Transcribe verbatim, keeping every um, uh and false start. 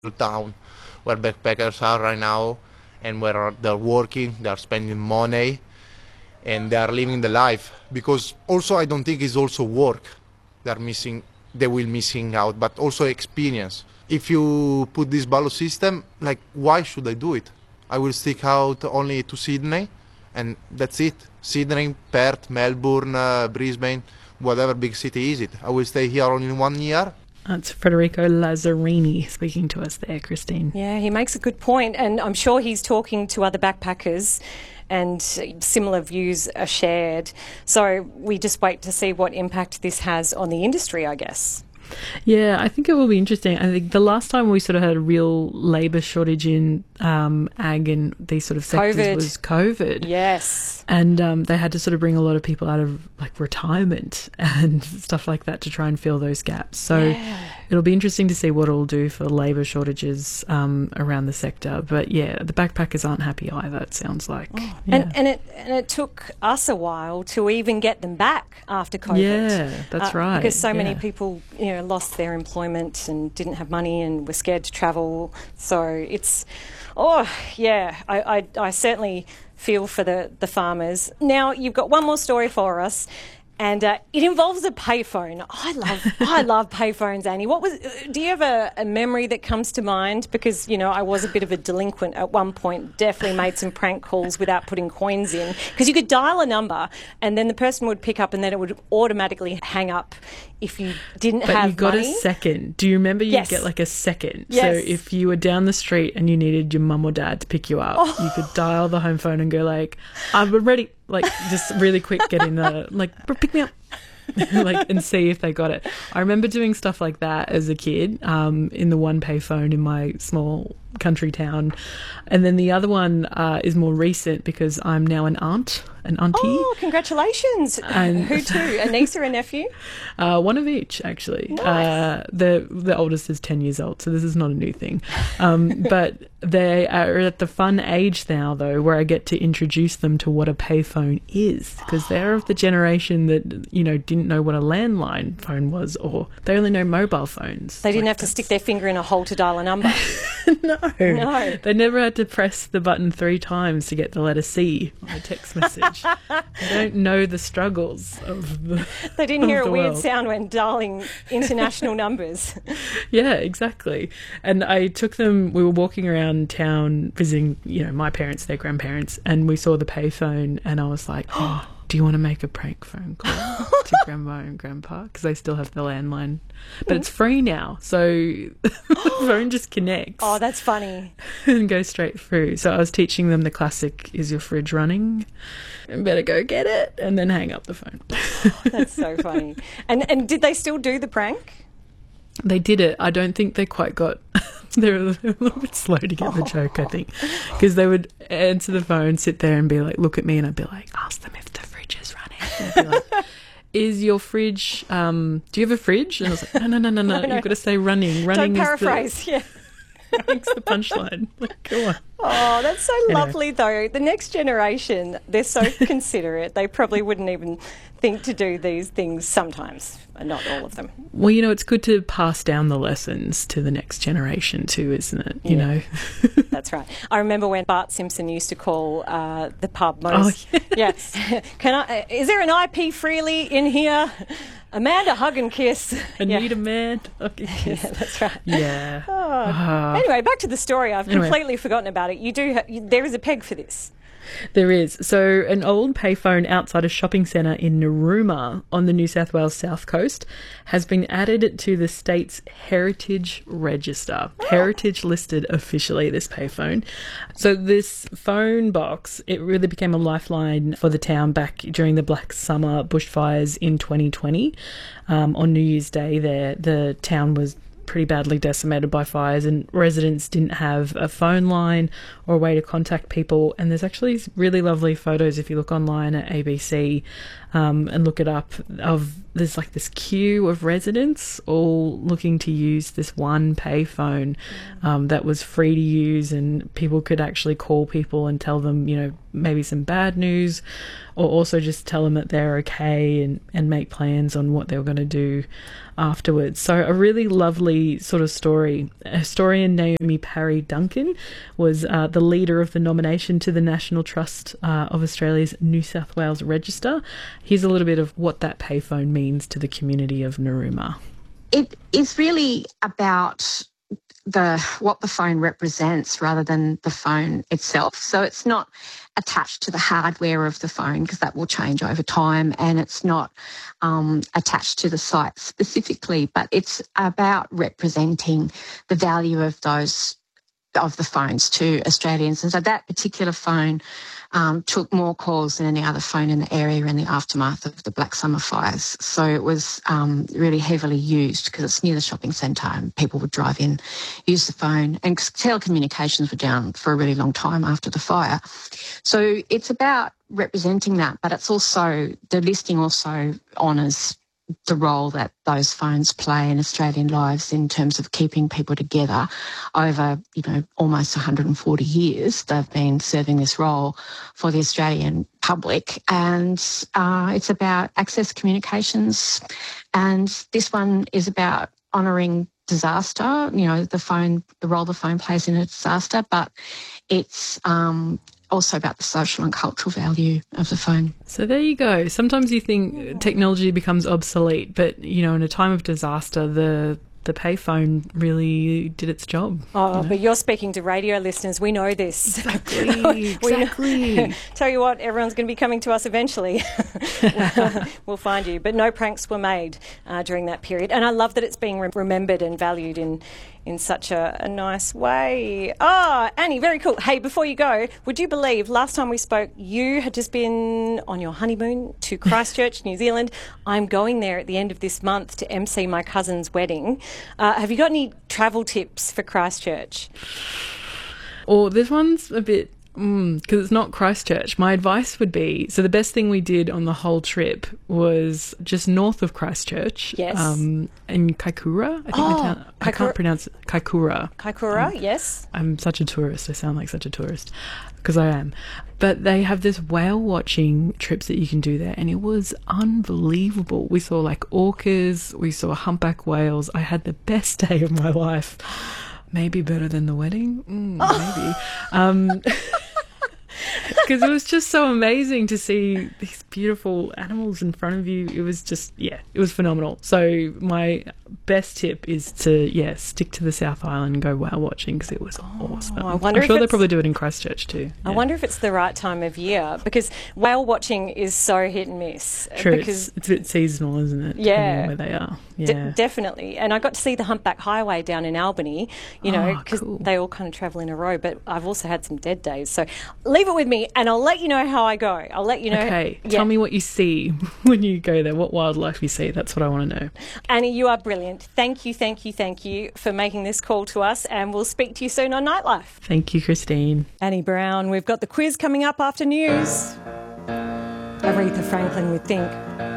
town where backpackers are right now and where they're working, they're spending money, and they are living the life. Because also I don't think it's also work they're missing, they will missing out, but also experience. If you put this ballot system, like, why should I do it? I will stick out only to Sydney, and that's it. Sydney, Perth, Melbourne, uh, Brisbane, whatever big city is it. I will stay here only one year. That's Federico Lazzarini speaking to us there, Christine. Yeah, he makes a good point, and I'm sure he's talking to other backpackers and similar views are shared. So we just wait to see what impact this has on the industry, I guess. Yeah, I think it will be interesting. I think the last time we sort of had a real labour shortage in um, ag and these sort of sectors COVID. was COVID. Yes. And um, they had to sort of bring a lot of people out of like retirement and stuff like that to try and fill those gaps. So Yeah. it'll be interesting to see what it'll do for labour shortages um, around the sector. But yeah, the backpackers aren't happy either, it sounds like. Oh. Yeah. And, and it and it took us a while to even get them back after COVID. Yeah, that's Uh, right. Because so many Yeah. people, you know, lost their employment and didn't have money and were scared to travel. So it's, oh yeah, I, I, I certainly feel for the, the farmers. Now you've got one more story for us. And uh, it involves a payphone. I love, I love payphones, Annie. What was? Do you have a, a memory that comes to mind? Because you know, I was a bit of a delinquent at one point. Definitely made some prank calls without putting coins in. Because you could dial a number, and then the person would pick up, and then it would automatically hang up if you didn't But have you got money. a second. Do you remember you Yes. get like a second? Yes. So if you were down the street and you needed your mum or dad to pick you up, Oh. you could dial the home phone and go like, I'm ready. Like just really quick get in the, like, pick me up. like and see if they got it. I remember doing stuff like that as a kid um, in the one payphone in my small country town. And then the other one uh, is more recent because I'm now an aunt, an auntie. Oh, congratulations! And- Who to? A niece or a nephew? Uh, one of each, actually. Nice. Uh, the the oldest is ten years old, so this is not a new thing. Um, but they are at the fun age now, though, where I get to introduce them to what a payphone is, because they're of the generation that, you know, didn't know what a landline phone was, or they only know mobile phones. They didn't Like have to stick their finger in a hole to dial a number. no. No. They never had to press the button three times to get the letter C on a text message. They don't know the struggles of the They didn't hear of a the weird world. sound when dialing international numbers. Yeah, exactly. And I took them, we were walking around town visiting, you know, my parents, their grandparents, and we saw the payphone and I was like, oh, do you want to make a prank phone call to grandma and grandpa? Because they still have the landline. But it's free now, so the phone just connects Oh, that's funny. and goes straight through. So I was teaching them the classic, is your fridge running? And better go get it, and then hang up the phone. That's so funny. And and did they still do the prank? They did it. I don't think they quite got... They're a little, a little bit slow to get the joke, I think. Because they would answer the phone, sit there and be like, look at me, and I'd be like, ask them if the fridge is running. And they'd be like, is your fridge... Um, do you have a fridge? And I was like, no, no, no, no, no. no. You've got to say running. Running Don't paraphrase. is Yeah. the, running's the punchline. Like, come on. Oh, that's so Anyway. lovely, though. The next generation, they're so considerate. They probably wouldn't even think to do these things sometimes. Not all of them. Well, you know, it's good to pass down the lessons to the next generation too, isn't it? You Yeah. know? That's right. I remember when Bart Simpson used to call uh, the pub most. Oh, yes. Can I? Is there an I P Freely in here? Amanda, hug and kiss. I yeah. need a man. Okay, kiss. Yeah, that's right. Yeah. Oh. Ah. Anyway, back to the story. I've Anyway. completely forgotten about it. You do. Ha- you, there is a peg for this. There is. So an old payphone outside a shopping centre in Narooma on the New South Wales south coast has been added to the state's Heritage Register. Heritage listed officially this payphone. So this phone box, it really became a lifeline for the town back during the Black Summer bushfires in twenty twenty. Um, on New Year's Day there, the town was pretty badly decimated by fires and residents didn't have a phone line or a way to contact people. And there's actually really lovely photos if you look online at A B C um, and look it up, of there's like this queue of residents all looking to use this one payphone um, that was free to use, and people could actually call people and tell them, you know, maybe some bad news, or also just tell them that they're okay, and, and make plans on what they were going to do afterwards. So a really lovely sort of story. Historian Naomi Parry Duncan was uh, the leader of the nomination to the National Trust uh, of Australia's New South Wales Register. Here's a little bit of what that payphone means to the community of Narooma. It is really about the what the phone represents rather than the phone itself. So it's not attached to the hardware of the phone, because that will change over time, and it's not um, attached to the site specifically, but it's about representing the value of those of the phones to Australians. And so that particular phone um, took more calls than any other phone in the area in the aftermath of the Black Summer fires. So it was um, really heavily used because it's near the shopping centre, and people would drive in, use the phone, and telecommunications were down for a really long time after the fire. So it's about representing that, but it's also, the listing also honours the role that those phones play in Australian lives in terms of keeping people together over, you know, almost one hundred forty years. They've been serving this role for the Australian public, and uh, it's about access communications, and this one is about honouring disaster, you know, the phone, the role the phone plays in a disaster, but it's um, also about the social and cultural value of the phone. So there you go. Sometimes you think technology becomes obsolete, but, you know, in a time of disaster, the the payphone really did its job. Oh, you know? But you're speaking to radio listeners. We know this. Exactly. exactly. Tell you what, everyone's going to be coming to us eventually. We'll find you. But no pranks were made uh, during that period. And I love that it's being re- remembered and valued in in such a, a nice way. Ah, Annie, very cool. Hey, before you go, would you believe last time we spoke, you had just been on your honeymoon to Christchurch, New Zealand. I'm going there at the end of this month to emcee my cousin's wedding. Uh, have you got any travel tips for Christchurch? Oh, this one's a bit... because mm, it's not Christchurch. My advice would be, so the best thing we did on the whole trip was just north of Christchurch. Yes. Um, in Kaikoura. I think Oh, the town, I Kaikoura. can't pronounce it. Kaikoura. Kaikoura, Um, yes. I'm such a tourist. I sound like such a tourist because I am. But they have this whale watching trips that you can do there, and it was unbelievable. We saw like orcas, we saw humpback whales. I had the best day of my life. Maybe better than the wedding. Mm, maybe. Um, because it was just so amazing to see these beautiful animals in front of you. It was just, yeah, it was phenomenal. So my best tip is to, yeah, stick to the South Island and go whale watching, because it was awesome. I wonder I'm if sure they it's- probably do it in Christchurch too. I Yeah. wonder if it's the right time of year, because whale watching is so hit and miss. True, Because it's, it's a bit seasonal, isn't it? Yeah. Depending on where they are. De- Yeah. definitely. And I got to see the Humpback Highway down in Albany, you know, Oh, because cool. they all kind of travel in a row. But I've also had some dead days. So leave it with me and I'll let you know how I go. I'll let you know. Okay, Yeah. tell me what you see when you go there, what wildlife you see. That's what I want to know. Annie, you are brilliant. Thank you, thank you, thank you for making this call to us. And we'll speak to you soon on Nightlife. Thank you, Christine. Annie Brown, we've got the quiz coming up after news. Aretha Franklin would think.